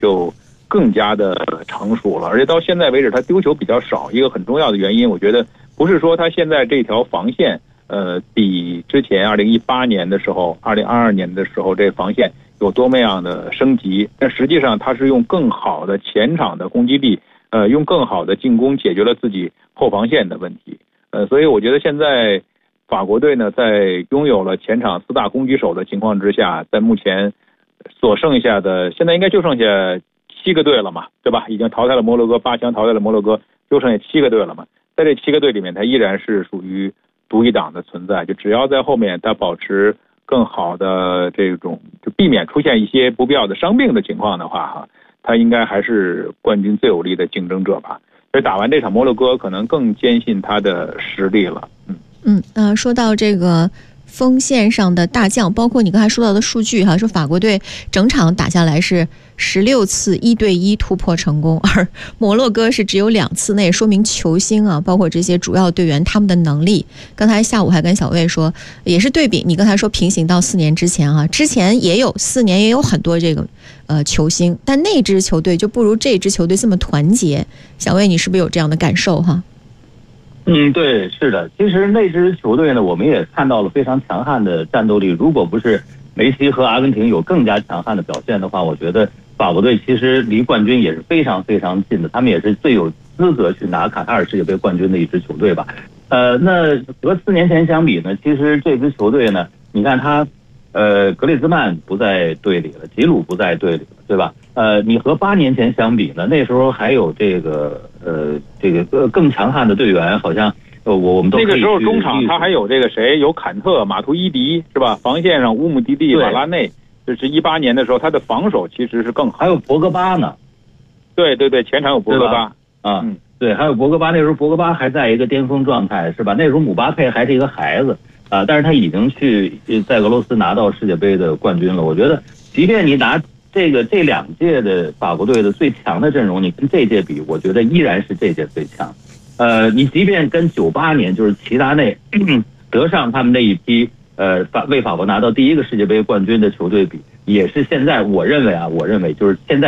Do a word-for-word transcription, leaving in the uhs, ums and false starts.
就更加的成熟了，而且到现在为止，他丢球比较少。一个很重要的原因，我觉得不是说他现在这条防线，呃，比之前二零一八年的时候、二零二二年的时候这防线有多么样的升级，但实际上他是用更好的前场的攻击力，呃，用更好的进攻解决了自己后防线的问题。呃，所以我觉得现在法国队呢，在拥有了前场四大攻击手的情况之下，在目前所剩下的，现在应该就剩下七个队了嘛，对吧？已经淘汰了摩洛哥，八强淘汰了摩洛哥，就剩下七个队了嘛。在这七个队里面，他依然是属于独一档的存在。就只要在后面他保持更好的这种，就避免出现一些不必要的伤病的情况的话，哈，他应该还是冠军最有力的竞争者吧。所以打完这场摩洛哥，可能更坚信他的实力了。嗯嗯，呃，说到这个锋线上的大将，包括你刚才说到的数据哈，说法国队整场打下来是十六次一对一突破成功，而摩洛哥是只有两次，那也说明球星啊，包括这些主要队员他们的能力。刚才下午还跟小魏说，也是对比，你刚才说平行到四年之前啊，之前也有四年也有很多这个呃球星，但那支球队就不如这支球队这么团结。小魏，你是不是有这样的感受哈？ 嗯，对，是的。其实那支球队呢，我们也看到了非常强悍的战斗力。如果不是梅西和阿根廷有更加强悍的表现的话，我觉得法国队其实离冠军也是非常非常近的。他们也是最有资格去拿卡塔尔世界杯冠军的一支球队吧。呃，那和四年前相比呢，其实这支球队呢，你看他，呃，格列兹曼不在队里了，吉鲁不在队里了，对吧？呃，你和八年前相比呢，那时候还有这个呃这个呃更强悍的队员，好像呃我我们都可以那个时候中场他还有这个谁，有坎特、马图伊迪是吧？防线上乌姆蒂蒂、瓦拉内，这是一八年的时候，他的防守其实是更好。 还有博格巴呢， 对对对，前场有博格巴啊，嗯，对，还有博格巴，那时候博格巴还在一个巅峰状态是吧？那时候姆巴佩还是一个孩子啊，但是他已经去在俄罗斯拿到世界杯的冠军了。我觉得，即便你拿这个这两届的法国队的最强的阵容，你跟这届比，我觉得依然是这届最强。呃，你即便跟九八年就是齐达内、德尚他们那一批呃法为法国拿到第一个世界杯冠军的球队比，也是现在我认为啊，我认为就是现在。